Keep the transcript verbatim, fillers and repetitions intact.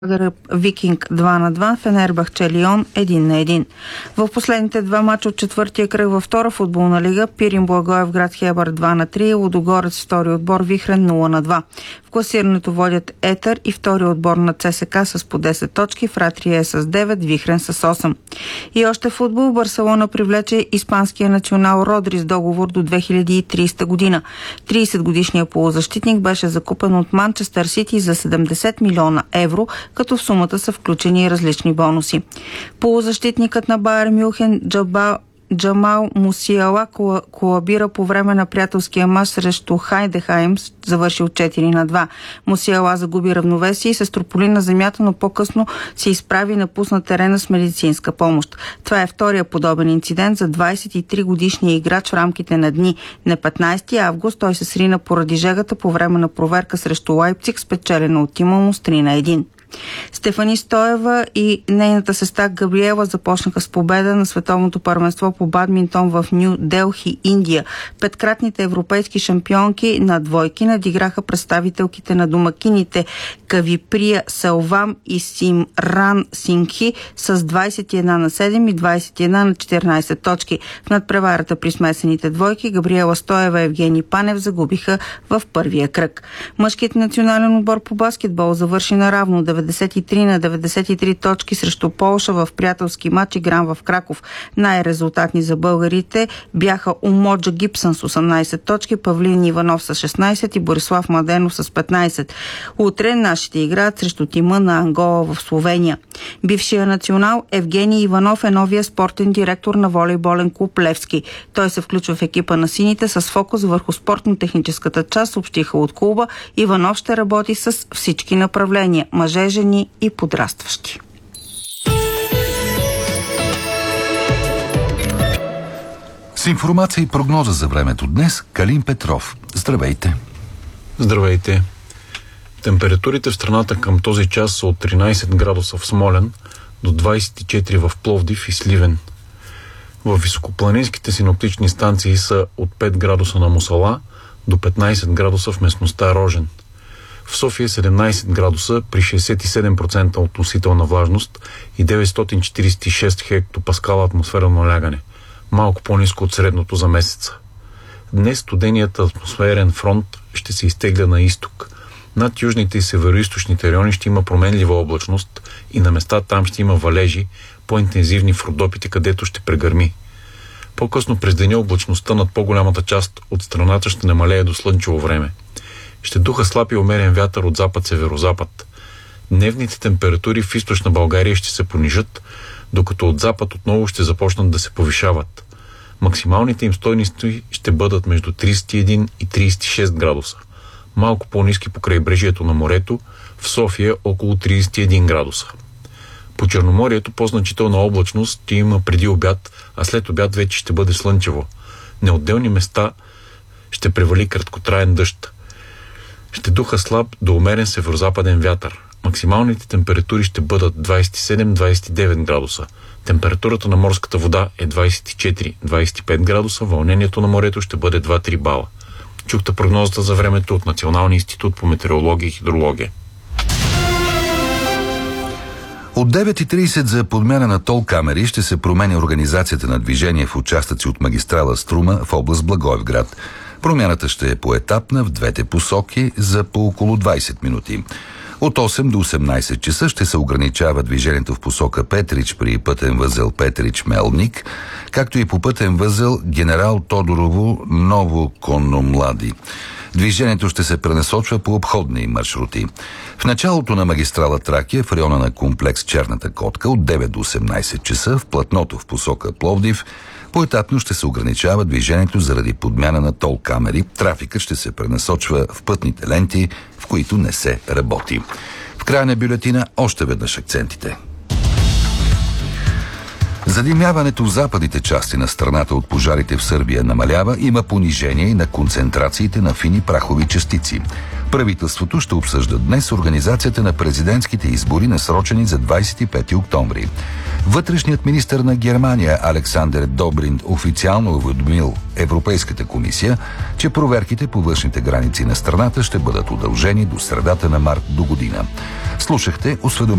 Викинг два на два, Фенербахче Лион един на един. В последните два мача от четвъртия кръг във втора футболна лига Пирин Благоевград Хебър два на три, Лудогорец втори отбор Вихрен нула на два. В класирането водят Етър и втори отбор на ЦСКА с по десет точки, Фратрия е с девет, Вихрен с осем. И още футбол. Барселона привлече испанския национал Родри с договор до две хиляди и тридесета година. тридесет годишният полузащитник беше закупен от Манчестър Сити за седемдесет милиона евро, като в сумата са включени и различни бонуси. Полузащитникът на Байер Мюнхен Джаба Джамал Мусиала колабира по време на приятелския мач срещу Хайдехайм, завършил четири на два. Мусиала загуби равновесие и се строполи на земята, но по-късно се изправи и напусна терена с медицинска помощ. Това е втория подобен инцидент за двадесет и три годишния играч в рамките на дни. На петнадесети август той се срина поради жегата по време на проверка срещу Лайпциг, спечелена от тима му с три на един. Стефани Стоева и нейната сестра Габриела започнаха с победа на световното първенство по бадминтон в Ню Делхи, Индия. Петкратните европейски шампионки на двойки надиграха представителките на домакините Кавиприя Селвам и Симран Сингхи с двадесет и една на седем и двадесет и една на четиринадесет точки. В надпреварата при смесените двойки Габриела Стоева и Евгений Панев загубиха в първия кръг. Мъжкият национален отбор по баскетбол завърши наравно деветдесет и три на деветдесет и три точки срещу Полша в приятелски матч, игран в Краков. Най-резултатни за българите бяха Умоджа Гибсън с осемнадесет точки, Павлин Иванов с шестнадесет и Борислав Младенов с петнадесет. Утре нашите играят срещу тима на Ангола в Словения. Бившия национал Евгений Иванов е новия спортен директор на волейболен клуб Левски. Той се включва в екипа на сините с фокус върху спортно-техническата част, съобщиха от клуба. Иванов ще работи с всички направления – мъже, жени и подрастващи. С информация и прогноза за времето днес Калин Петров. Здравейте! Здравейте! Температурите в страната към този час са от тринадесет градуса в Смолян до двадесет и четири в Пловдив и Сливен. В високопланинските синоптични станции са от пет градуса на Мусала до петнадесет градуса в местността Рожен. В София седемнадесет градуса при шестдесет и седем процента относителна влажност и деветстотин четиридесет и шест хектопаскала атмосферно налягане, малко по-ниско от средното за месеца. Днес студеният атмосферен фронт ще се изтегля на изток. Над южните и североизточните райони ще има променлива облачност и на места там ще има валежи, по-интензивни в Родопите, където ще прегърми. По-късно през деня облачността над по-голямата част от страната ще намалее до слънчево време. Ще духа слаб и умерен вятър от запад-северозапад. Дневните температури в източна България ще се понижат, докато от запад отново ще започнат да се повишават. Максималните им стойности ще бъдат между тридесет и един и тридесет и шест градуса. Малко по-ниски по крайбрежието на морето, в София около тридесет и един градуса. По Черноморието по-значителна облачност ще има преди обяд, а след обяд вече ще бъде слънчево. На отделни места ще превали краткотраен дъжд. Ще духа слаб до умерен северозападен вятър. Максималните температури ще бъдат двадесет и седем до двадесет и девет градуса. Температурата на морската вода е двадесет и четири до двадесет и пет градуса, вълнението на морето ще бъде два до три бала. Чухте прогнозата за времето от Националния институт по метеорология и хидрология. От девет и тридесет за подмяна на тол камери ще се променя организацията на движение в участъци от магистрала Струма в област Благоевград. Промяната ще е поетапна в двете посоки за по около двадесет минути. От осем до осемнадесет часа ще се ограничава движението в посока Петрич при пътен възел Петрич-Мелник, както и по пътен възел Генерал Тодорово Ново Конномлади. Движението ще се пренасочва по обходни маршрути. В началото на магистрала Тракия в района на комплекс Черната котка от девет до осемнадесет часа в платното в посока Пловдив поетапно ще се ограничава движението заради подмяна на тол камери. Трафикът ще се пренасочва в пътните ленти, в които не се работи. В края на бюлетина още веднъж акцентите. Задимяването в западните части на страната от пожарите в Сърбия намалява, има понижение и на концентрациите на фини прахови частици. Правителството ще обсъжда днес организацията на президентските избори, насрочени за двадесет и пети октомври. Вътрешният министър на Германия Александър Добринд официално уведомил Европейската комисия, че проверките по външните граници на страната ще бъдат удължени до средата на март до година. Слушахте осведомление